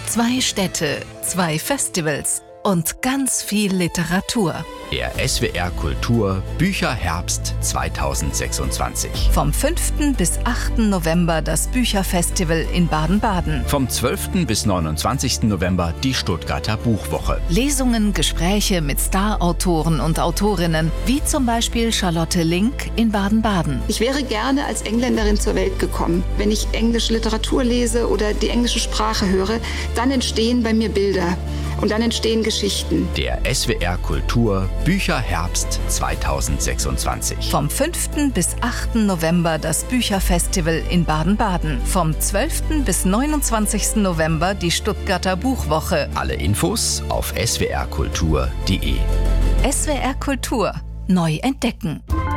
2 Städte, 2 Festivals und ganz viel Literatur. Der SWR Kultur Bücherherbst 2026. Vom 5. bis 8. November das Bücherfestival in Baden-Baden. Vom 12. bis 29. November die Stuttgarter Buchwoche. Lesungen, Gespräche mit Starautoren und Autorinnen, wie zum Beispiel Charlotte Link in Baden-Baden. Ich wäre gerne als Engländerin zur Welt gekommen. Wenn ich englische Literatur lese oder die englische Sprache höre, dann entstehen bei mir Bilder. Und dann entstehen Geschichten. Der SWR Kultur Bücherherbst 2026. Vom 5. bis 8. November das Bücherfestival in Baden-Baden. Vom 12. bis 29. November die Stuttgarter Buchwoche. Alle Infos auf swrkultur.de. SWR Kultur. Neu entdecken.